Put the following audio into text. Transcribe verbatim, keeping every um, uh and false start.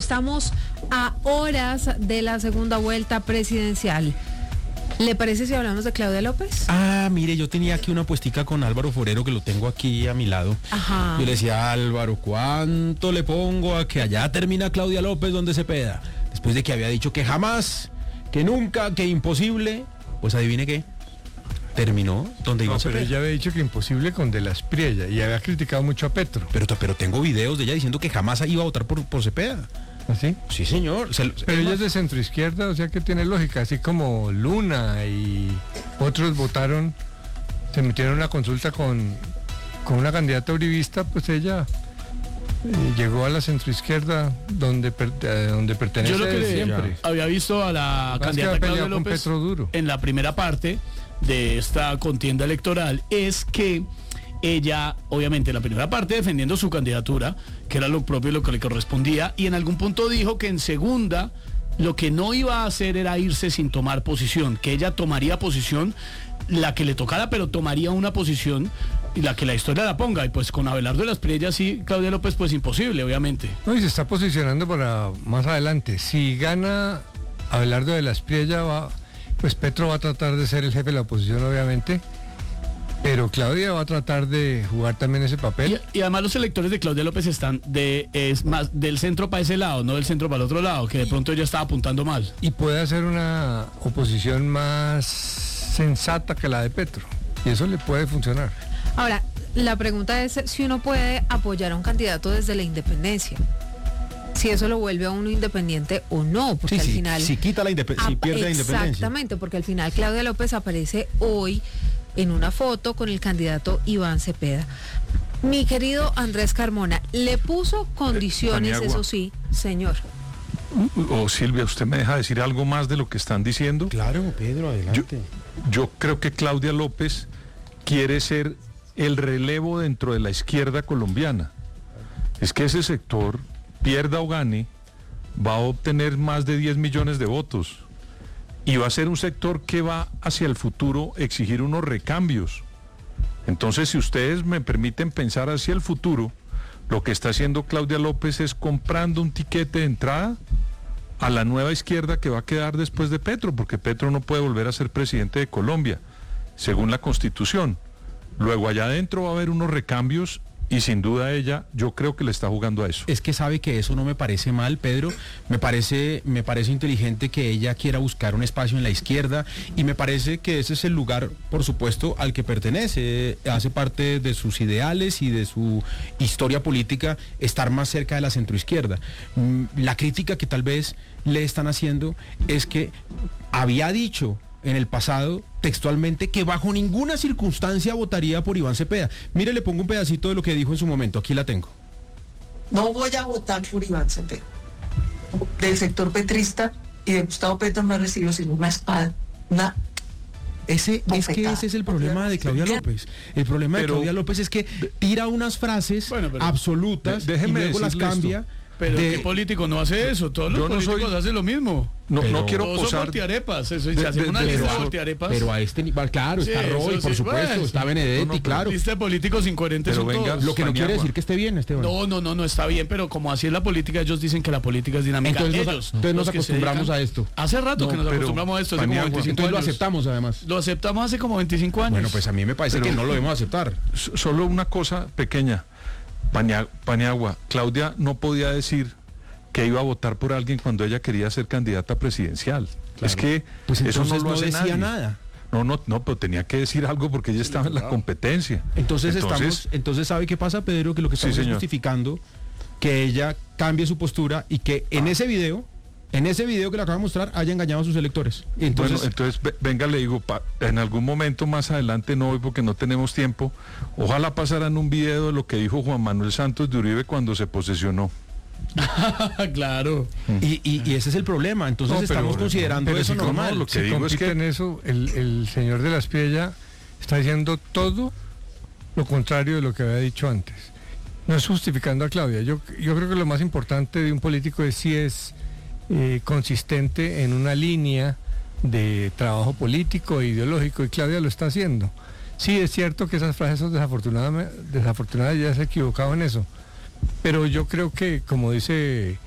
Estamos a horas de la segunda vuelta presidencial. ¿Le parece si hablamos de Claudia López? Ah, mire, yo tenía aquí una puestica con Álvaro Forero, que lo tengo aquí a mi lado. Ajá. Yo le decía, Álvaro, ¿cuánto le pongo a que allá termina Claudia López donde Cepeda? Después de que había dicho que jamás, que nunca, que imposible, pues adivine qué. Terminó donde iba No, Cepeda. pero ella había dicho que imposible con De la Espriella y había criticado mucho a Petro. Pero, pero tengo videos de ella diciendo que jamás iba a votar por, por Cepeda. ¿Así? Sí, señor. Se, Pero ella es de centro izquierda, o sea que tiene lógica, así como Luna y otros votaron, se metieron en una consulta con, con una candidata uribista, pues ella eh, llegó a la centro izquierda donde, per, eh, donde pertenece. Yo lo que siempre. había visto a la Más candidata que Claudia con López Petro duro. en la primera parte de esta contienda electoral es que ella, obviamente, en la primera parte defendiendo su candidatura, que era lo propio, lo que le correspondía, y en algún punto dijo que en segunda lo que no iba a hacer era irse sin tomar posición, que ella tomaría posición, la que le tocara, pero tomaría una posición y la que la historia la ponga, y pues con Abelardo de la Espriella sí, Claudia López, pues imposible, obviamente. No, y se está posicionando para más adelante. Si gana Abelardo de la Espriella, va, pues Petro va a tratar de ser el jefe de la oposición, obviamente. Pero Claudia va a tratar de jugar también ese papel. Y, y además los electores de Claudia López están de es más del centro para ese lado, no del centro para el otro lado, que de pronto ella estaba apuntando mal. Y puede hacer una oposición más sensata que la de Petro. Y eso le puede funcionar. Ahora, la pregunta es si uno puede apoyar a un candidato desde la independencia. Si eso lo vuelve a uno independiente o no, porque sí, al sí, final... Si quita la independencia, si pierde la independencia. Exactamente, porque al final Claudia López aparece hoy en una foto con el candidato Iván Cepeda. Mi querido Andrés Carmona, le puso condiciones, Paniagua. eso sí, señor. O Silvia, ¿usted me deja decir algo más de lo que están diciendo? Claro, Pedro, adelante. Yo, yo creo que Claudia López quiere ser el relevo dentro de la izquierda colombiana. Es que ese sector, pierda o gane, va a obtener más de diez millones de votos. Y va a ser un sector que va hacia el futuro exigir unos recambios. Entonces, si ustedes me permiten pensar hacia el futuro, lo que está haciendo Claudia López es comprando un tiquete de entrada a la nueva izquierda que va a quedar después de Petro, porque Petro no puede volver a ser presidente de Colombia, según la Constitución. Luego allá adentro va a haber unos recambios y sin duda ella, yo creo que le está jugando a eso. Es que sabe que eso no me parece mal, Pedro. Me parece, me parece inteligente que ella quiera buscar un espacio en la izquierda y me parece que ese es el lugar, por supuesto, al que pertenece. Hace parte de sus ideales y de su historia política estar más cerca de la centroizquierda. La crítica que tal vez le están haciendo es que había dicho en el pasado textualmente que bajo ninguna circunstancia votaría por Iván Cepeda. Mire, le pongo un pedacito de lo que dijo en su momento, aquí la tengo. No voy a votar por Iván Cepeda. Del sector petrista y de Gustavo Petro no he recibido sino una espada, una Ese, es que ese es el problema de Claudia López. El problema Pero, de Claudia López es que tira unas frases bueno, pero, absolutas de, y luego las cambia. Esto. Pero de, ¿qué político no hace eso? Todos los yo no políticos soy, hacen lo mismo. No, pero, no quiero Todos posar. son voltearepas. Eso, de, se hace de, una de, lista de pero, voltearepas. pero a este nivel, claro, Sí, está Roy, eso por sí, supuesto, pues. está Benedetti, No, no, claro. Lista de políticos incoherentes Pero son venga, todos. Lo que no quiere Paniagua. decir que esté bien, Esteban. No, no, no, no está bien, pero como así es la política, ellos dicen que la política es dinámica. Entonces nos- ellos, entonces nos los que se acostumbramos dedican- a esto. Hace rato No, que nos pero, acostumbramos a esto, hace como Paniagua, veinticinco Entonces lo años. aceptamos además. Lo aceptamos hace como veinticinco años. Bueno, pues a mí me parece Pero- que no lo debemos aceptar. S- Solo una cosa pequeña. Pania- Paniagua, Claudia no podía decir que iba a votar por alguien cuando ella quería ser candidata presidencial. Claro. Es que Pues eso no entonces lo no hace decía nadie. nada. No, no, no, pero tenía que decir algo porque ella estaba en la competencia. Entonces, estamos, entonces ¿sabe qué pasa, Pedro? Que lo que Sí, estamos es señor. justificando que ella cambie su postura y que en ese video, en ese video que le acabo de mostrar, haya engañado a sus electores. Y entonces, Bueno, entonces ve- venga, le digo, pa- en algún momento más adelante, no hoy porque no tenemos tiempo, ojalá pasaran un video de lo que dijo Juan Manuel Santos de Uribe cuando se posesionó. Claro. y, y- y ese es el problema. Entonces No, pero- estamos considerando pero eso si como normal. lo que Si digo es que- compiten eso, el, el señor de la Espriella está diciendo todo lo contrario de lo que había dicho antes. No es justificando a Claudia. Yo, yo creo que lo más importante de un político es si es eh, consistente en una línea de trabajo político e ideológico, y Claudia lo está haciendo. Sí, es cierto que esas frases son desafortunadas, desafortunadas, ya se ha equivocado en eso. Pero yo creo que, como dice